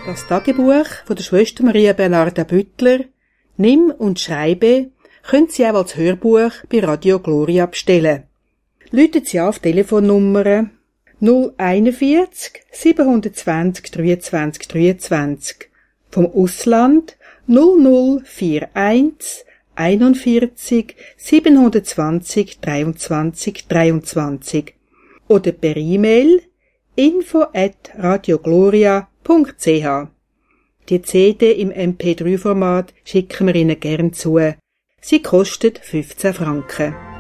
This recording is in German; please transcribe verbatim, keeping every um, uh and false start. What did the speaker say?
Das Tagebuch von der Schwester Maria Bernarda Büttler, Nimm und Schreibe, können Sie auch als Hörbuch bei Radio Gloria bestellen. Rufen Sie an auf die Telefonnummer null einundvierzig siebenhundertzwanzig dreiundzwanzig dreiundzwanzig, vom Ausland null null einundvierzig einundvierzig siebenhundertzwanzig dreiundzwanzig dreiundzwanzig oder per E-Mail info at radiogloria punkt c h. Die C D im M P drei Format schicken wir Ihnen gern zu. Sie kostet fünfzehn Franken.